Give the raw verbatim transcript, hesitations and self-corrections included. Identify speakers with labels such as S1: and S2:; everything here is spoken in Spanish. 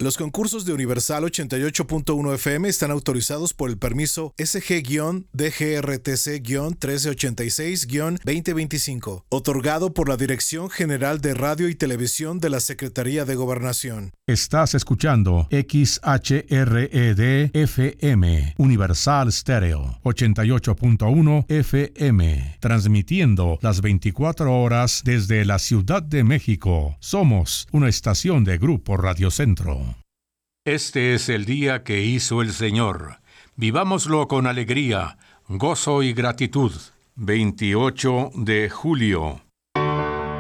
S1: Los concursos de Universal ochenta y ocho punto uno F M están autorizados por el permiso S G D G R T C trece ochenta y seis veinte veinticinco, otorgado por la Dirección General de Radio y Televisión de la Secretaría de Gobernación.
S2: Estás escuchando X H R E D F M, Universal Stereo, ochenta y ocho punto uno F M, transmitiendo las veinticuatro horas desde la Ciudad de México. Somos una estación de Grupo Radio Centro.
S3: Este es el día que hizo el Señor. Vivámoslo con alegría, gozo y gratitud. veintiocho de julio.